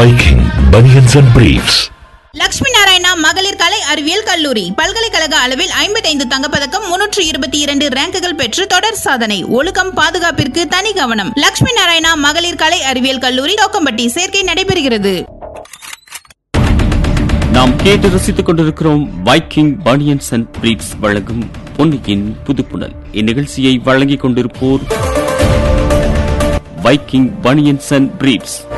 Viking Bunions and Briefs. Lakshmi Narayana மகளிர் கலை அறிவியல் கல்லூரி பல்கலைக்கழக அளவில் 55 தங்கப்பதக்கம் 322 ரேங்குகள் பெற்று தொடர் சாதனை. ஒழுக்கம் பாதுகாப்பிற்கு தனி கவனம். லட்சுமி நாராயணா மகளிர் கலை அறிவியல் கல்லூரி தோக்கம்பட்டி. சேர்க்கை நடைபெறுகிறது. நாம் கேட்டு ரசித்துக் கொண்டிருக்கிறோம் வைக்கிங் பனியன்ஸ் அண்ட் பிரீப்ஸ் வழங்கும் பொன்னியின் புதுப்புணல். இந்நிகழ்ச்சியை வழங்கிக் கொண்டிருப்போர் வைக்கிங் பனியன்ஸ் அண்ட் பிரீப்ஸ்.